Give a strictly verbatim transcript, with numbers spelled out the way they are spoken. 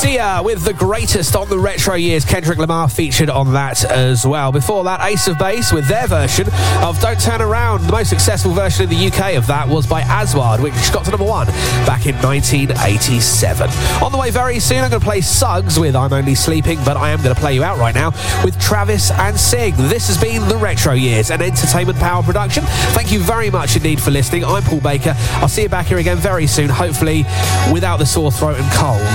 Sia with The Greatest on the Retro Years. Kendrick Lamar featured on that as well. Before that, Ace of Base with their version of Don't Turn Around. The most successful version in the U K of that was by Aswad, which got to number one back in nineteen eighty-seven. On the way very soon, I'm going to play Suggs with I'm Only Sleeping, but I am going to play you out right now with Travis and Sing. This has been The Retro Years, an Entertainment Power production. Thank you very much indeed for listening. I'm Paul Baker. I'll see you back here again very soon, hopefully without the sore throat and cold.